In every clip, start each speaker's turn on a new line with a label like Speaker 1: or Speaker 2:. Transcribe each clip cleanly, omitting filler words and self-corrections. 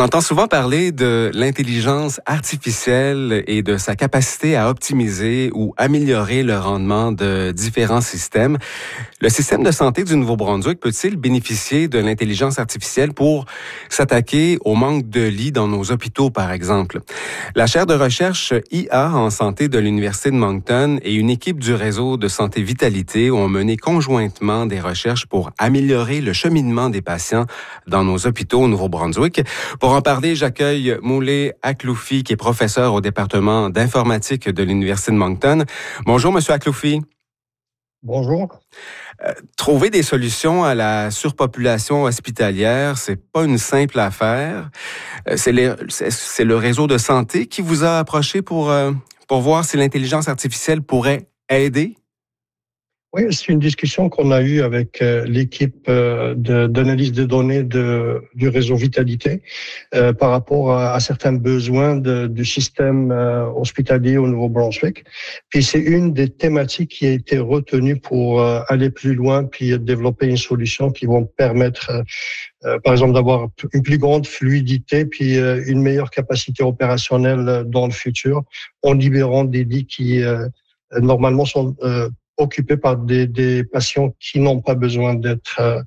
Speaker 1: entend souvent parler de l'intelligence artificielle et de sa capacité à optimiser ou améliorer le rendement de différents systèmes. Le système de santé du Nouveau-Brunswick peut-il bénéficier de l'intelligence artificielle pour s'attaquer au manque de lits dans nos hôpitaux, par exemple? La chaire de recherche IA en santé de l'Université de Moncton et une équipe du réseau de santé Vitalité ont mené conjointement des recherches pour améliorer le cheminement des patients dans nos hôpitaux au Nouveau-Brunswick. Pour en parler, j'accueille Moulay Akloufi, qui est professeur au département d'informatique de l'Université de Moncton. Bonjour, Monsieur Akloufi.
Speaker 2: Bonjour.
Speaker 1: Trouver des solutions à la surpopulation hospitalière, c'est pas une simple affaire. C'est le réseau de santé qui vous a approché pour voir si l'intelligence artificielle pourrait aider?
Speaker 2: Oui, c'est une discussion qu'on a eue avec l'équipe d'analyse de données du réseau Vitalité par rapport à certains besoins du système hospitalier au Nouveau-Brunswick. Puis c'est une des thématiques qui a été retenue pour aller plus loin puis développer une solution qui va permettre, par exemple, d'avoir une plus grande fluidité puis une meilleure capacité opérationnelle dans le futur en libérant des lits qui normalement sont occupés par des patients qui n'ont pas besoin d'être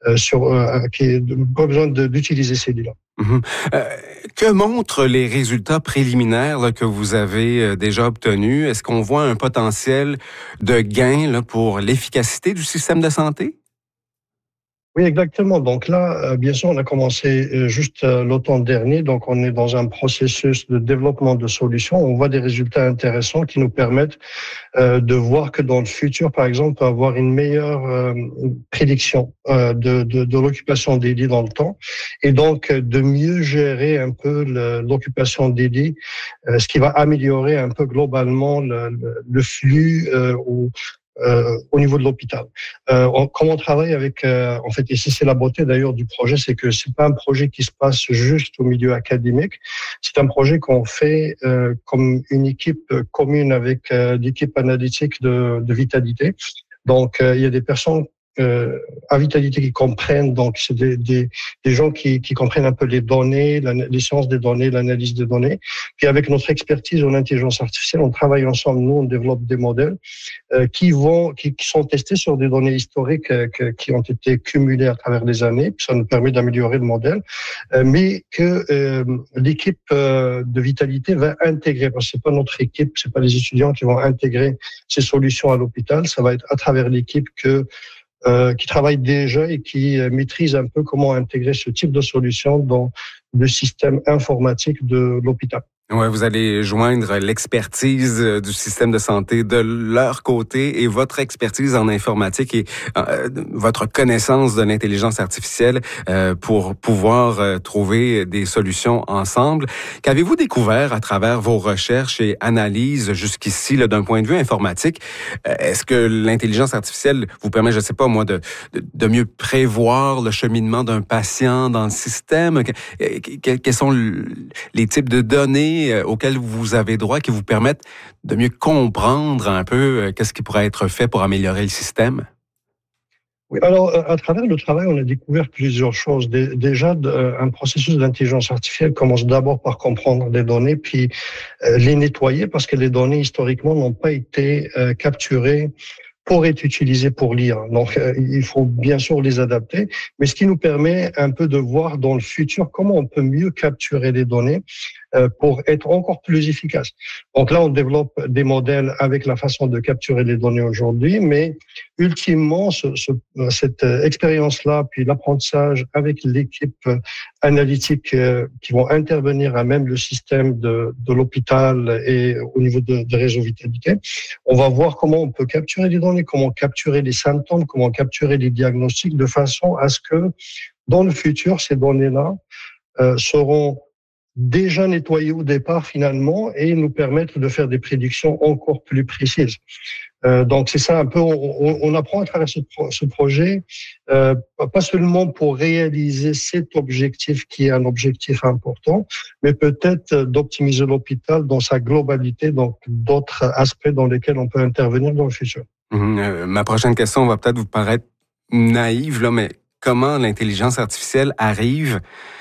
Speaker 2: pas besoin d'utiliser ces lits-là.
Speaker 1: Que montrent les résultats préliminaires là, que vous avez déjà obtenus? Est-ce qu'on voit un potentiel de gain là, pour l'efficacité du système de santé?
Speaker 2: Oui, exactement. Donc là, bien sûr, on a commencé juste l'automne dernier. Donc, on est dans un processus de développement de solutions. On voit des résultats intéressants qui nous permettent de voir que dans le futur, par exemple, on peut avoir une meilleure prédiction de l'occupation des lits dans le temps et donc de mieux gérer un peu l'occupation des lits, ce qui va améliorer un peu globalement le flux au niveau de l'hôpital. Comme on travaille avec, en fait, et c'est la beauté d'ailleurs du projet, c'est que c'est pas un projet qui se passe juste au milieu académique. C'est un projet qu'on fait comme une équipe commune avec l'équipe analytique de Vitalité. Donc, il y a des personnes à Vitalité qui comprennent, donc c'est des gens qui comprennent un peu les données, les sciences des données, l'analyse des données. Puis avec notre expertise en intelligence artificielle, on travaille ensemble, nous, on développe des modèles qui sont testés sur des données historiques qui ont été cumulées à travers les années. Puis ça nous permet d'améliorer le modèle, mais que l'équipe de Vitalité va intégrer, parce que c'est pas notre équipe, c'est pas les étudiants qui vont intégrer ces solutions à l'hôpital, ça va être à travers l'équipe qui travaille déjà et qui maîtrise un peu comment intégrer ce type de solution dans le système informatique de l'hôpital.
Speaker 1: Ouais, vous allez joindre l'expertise du système de santé de leur côté et votre expertise en informatique et votre connaissance de l'intelligence artificielle pour pouvoir trouver des solutions ensemble. Qu'avez-vous découvert à travers vos recherches et analyses jusqu'ici là, d'un point de vue informatique? Est-ce que l'intelligence artificielle vous permet, je ne sais pas moi, de mieux prévoir le cheminement d'un patient dans le système? Quels sont les types de données auxquels vous avez droit qui vous permettent de mieux comprendre un peu qu'est-ce qui pourrait être fait pour améliorer le système?
Speaker 2: Oui, alors, à travers le travail, on a découvert plusieurs choses. Déjà, un processus d'intelligence artificielle commence d'abord par comprendre les données, puis les nettoyer parce que les données, historiquement, n'ont pas été capturées pour être utilisées pour lire. Donc, il faut bien sûr les adapter, mais ce qui nous permet un peu de voir dans le futur comment on peut mieux capturer les données pour être encore plus efficace. Donc là, on développe des modèles avec la façon de capturer les données aujourd'hui, mais ultimement, cette expérience-là, puis l'apprentissage avec l'équipe analytique qui vont intervenir à même le système de l'hôpital et au niveau de réseau Vitalité, on va voir comment on peut capturer les données, comment capturer les symptômes, comment capturer les diagnostics de façon à ce que dans le futur, ces données-là seront déjà nettoyés au départ finalement et nous permettre de faire des prédictions encore plus précises. Donc c'est ça un peu, on apprend à travers ce projet, pas seulement pour réaliser cet objectif qui est un objectif important, mais peut-être d'optimiser l'hôpital dans sa globalité, donc d'autres aspects dans lesquels on peut intervenir dans le futur.
Speaker 1: Ma prochaine question va peut-être vous paraître naïve, là, mais comment l'intelligence artificielle arrive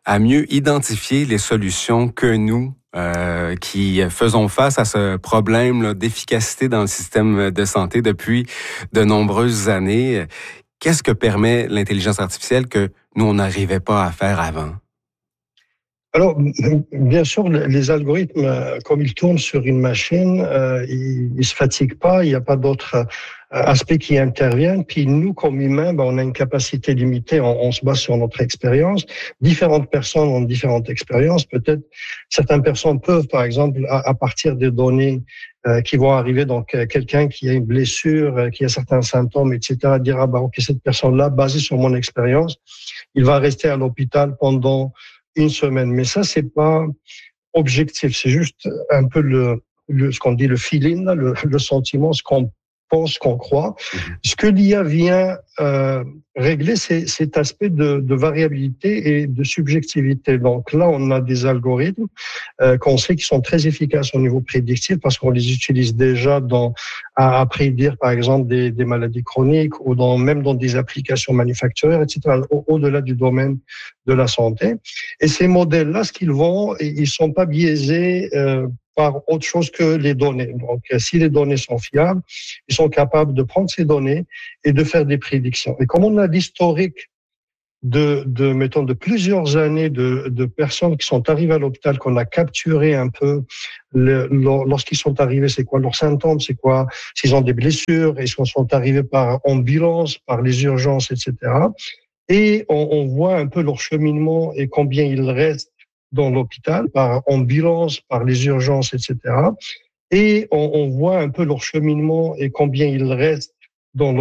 Speaker 1: à mieux identifier les solutions que nous, qui faisons face à ce problème là, d'efficacité dans le système de santé depuis de nombreuses années. Qu'est-ce que permet l'intelligence artificielle que nous, on n'arrivait pas à faire avant?
Speaker 2: Alors, bien sûr, les algorithmes, comme ils tournent sur une machine, ils se fatiguent pas. Il n'y a pas d'autres aspects qui interviennent. Puis nous, comme humains, on a une capacité limitée. On se base sur notre expérience. Différentes personnes ont différentes expériences. Peut-être certaines personnes peuvent, par exemple, à partir des données qui vont arriver, donc quelqu'un qui a une blessure, qui a certains symptômes, etc., dire ok, cette personne-là, basée sur mon expérience, il va rester à l'hôpital pendant une semaine. Mais ça, c'est pas objectif. C'est juste un peu ce qu'on dit le feeling, le sentiment, ce qu'on pense, qu'on croit. Ce que l'IA vient régler, c'est cet aspect de variabilité et de subjectivité. Donc là, on a des algorithmes qu'on sait qui sont très efficaces au niveau prédictif parce qu'on les utilise déjà à prédire, par exemple, des maladies chroniques ou même dans des applications manufacturières, etc., au-delà du domaine de la santé. Et ces modèles-là, ce qu'ils vont, ils sont pas biaisés par autre chose que les données. Donc, si les données sont fiables, ils sont capables de prendre ces données et de faire des prédictions. Et comme on a l'historique mettons, de plusieurs années de personnes qui sont arrivées à l'hôpital, qu'on a capturé un peu lorsqu'ils sont arrivés, c'est quoi leurs symptômes, c'est quoi, s'ils ont des blessures, est-ce qu'ils sont arrivés par ambulance, par les urgences, etc. Et on voit un peu leur cheminement et combien ils restent dans l'hôpital, par ambulance, par les urgences, etc. Et on voit un peu leur cheminement et combien ils restent dans